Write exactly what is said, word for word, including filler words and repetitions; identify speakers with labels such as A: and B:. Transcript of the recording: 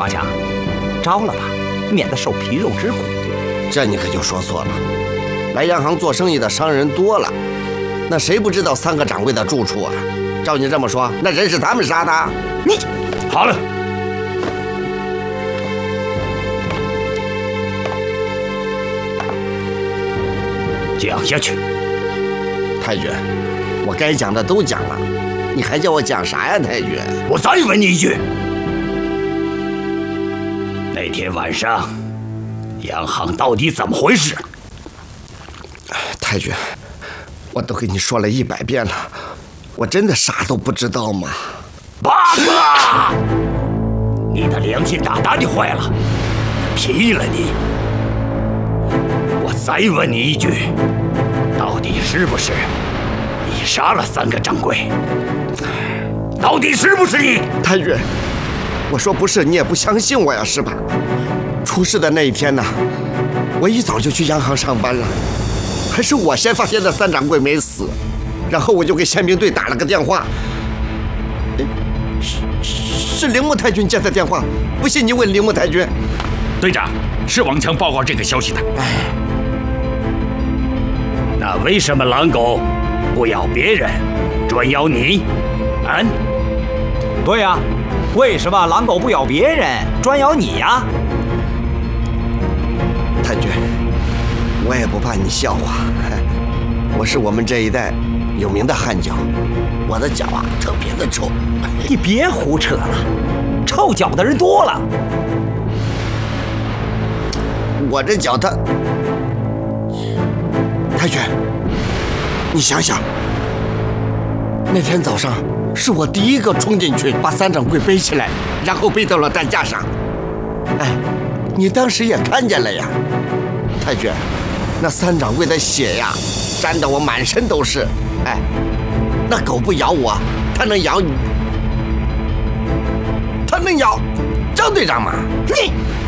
A: 华强，招了吧，免得受皮肉之苦。
B: 这你可就说错了。来洋行做生意的商人多了，那谁不知道三个掌柜的住处啊？照你这么说，那人是他们杀的？
A: 你
C: 好了，讲下去。
B: 太君，我该讲的都讲了，你还叫我讲啥呀？太君，
C: 我再问你一句，那天晚上洋行到底怎么回事？
B: 太君，我都跟你说了一百遍了，我真的啥都不知道吗？
C: 八哥，你的良心大大的坏了，劈了你！我再问你一句，到底是不是你杀了三个掌柜？到底是不是你？
B: 太君，我说不是，你也不相信我呀，是吧？出事的那一天呢，我一早就去洋行上班了，还是我先发现那三掌柜没死，然后我就给宪兵队打了个电话。是是铃木太君接的电话，不信你问铃木太君。
D: 队长，是王强报告这个消息的。
B: 哎，
C: 那为什么狼狗不咬别人，专咬你？嗯，
A: 对呀、啊，为什么狼狗不咬别人，专咬你呀、啊？
B: 太君，我也不怕你笑话，我是我们这一代有名的汗脚，我的脚啊特别的臭。
A: 你别胡扯了，臭脚的人多了。
B: 我这脚它……太君，你想想，那天早上是我第一个冲进去把三掌柜背起来，然后背到了担架上。哎，你当时也看见了呀，太君，那三掌柜的血呀，沾得我满身都是。哎，那狗不咬我，它能咬你？它能咬张队长吗？你。